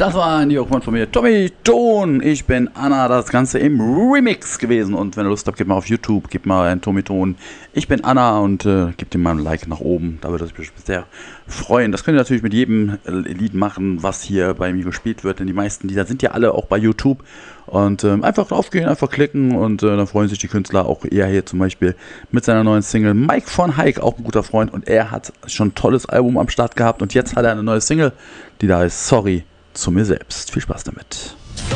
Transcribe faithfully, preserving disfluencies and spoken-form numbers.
Das war ein Videokomment von mir, Tommy Ton. Ich bin Anna, das Ganze im Remix gewesen. Und wenn ihr Lust habt, gebt mal auf YouTube, gebt mal einen Tommy Ton. Ich bin Anna und äh, gebt ihm mal ein Like nach oben. Da würde ich mich sehr freuen. Das könnt ihr natürlich mit jedem Lied machen, was hier bei mir gespielt wird. Denn die meisten Lieder sind ja alle auch bei YouTube. Und ähm, einfach draufgehen, einfach klicken und äh, dann freuen sich die Künstler. Auch er hier zum Beispiel mit seiner neuen Single. Mike von Hike, auch ein guter Freund. Und er hat schon ein tolles Album am Start gehabt. Und jetzt hat er eine neue Single, die da heißt Sorry zu mir selbst. Viel Spaß damit.